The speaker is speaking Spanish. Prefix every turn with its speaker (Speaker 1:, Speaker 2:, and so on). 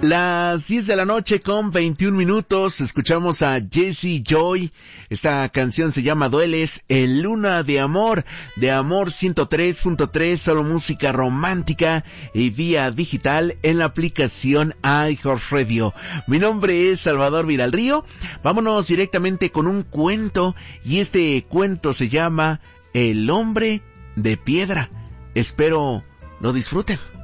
Speaker 1: Las 10 de la noche con 21 minutos, escuchamos a Jessie Joy. Esta canción se llama Dueles, en Luna de Amor 103.3, solo música romántica y vía digital en la aplicación iHeartRadio. Mi nombre es Salvador Viralrío. Vámonos directamente con un cuento, y este cuento se llama El hombre de piedra. Espero lo disfruten.